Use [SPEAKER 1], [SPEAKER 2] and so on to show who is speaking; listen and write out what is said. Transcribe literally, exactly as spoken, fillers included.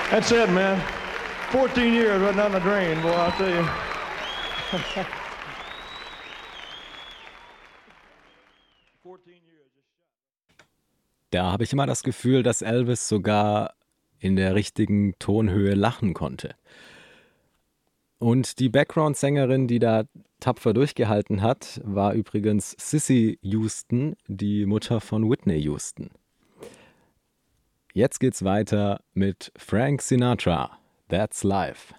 [SPEAKER 1] That's it, man. fourteen years right down the drain, boy, I'll tell you.
[SPEAKER 2] Da habe ich immer das Gefühl, dass Elvis sogar in der richtigen Tonhöhe lachen konnte. Und die Background-Sängerin, die da tapfer durchgehalten hat, war übrigens Cissy Houston, die Mutter von Whitney Houston. Jetzt geht's weiter mit Frank Sinatra, That's Life.